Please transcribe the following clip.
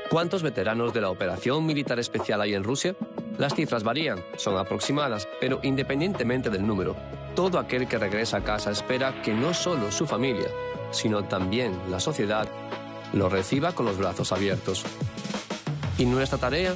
¿Cuántos veteranos de la operación militar especial hay en Rusia? Las cifras varían, son aproximadas, pero independientemente del número, todo aquel que regresa a casa espera que no solo su familia, sino también la sociedad, lo reciba con los brazos abiertos. ¿Y nuestra tarea?